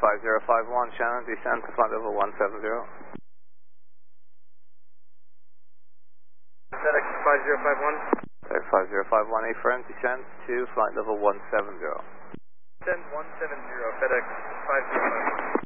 5051, Shannon, descend to flight level 170. FedEx 5051. FedEx 5051, affirm, descend to flight level 170. Descend 170, FedEx 5051.